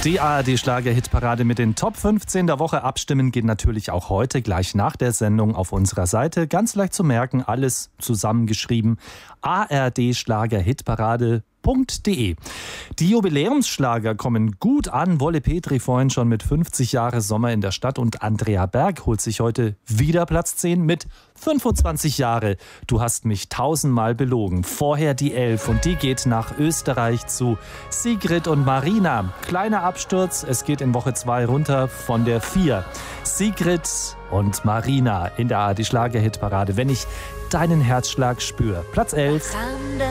Die ARD-Schlager-Hitparade mit den Top 15 der Woche. Abstimmen geht natürlich auch heute gleich nach der Sendung auf unserer Seite. Ganz leicht zu merken, alles zusammengeschrieben. ARD-Schlager-Hitparade.de. Die Jubiläumsschlager kommen gut an. Wolle Petri vorhin schon mit 50 Jahre Sommer in der Stadt und Andrea Berg holt sich heute wieder Platz 10 mit 25 Jahre. Du hast mich 1000-mal belogen. Vorher die 11 und die geht nach Österreich zu Sigrid und Marina. Kleiner Absturz, es geht in Woche 2 runter von der 4. Sigrid und Marina in der ARD Schlager-Hitparade. Wenn ich deinen Herzschlag spüre. Platz 11.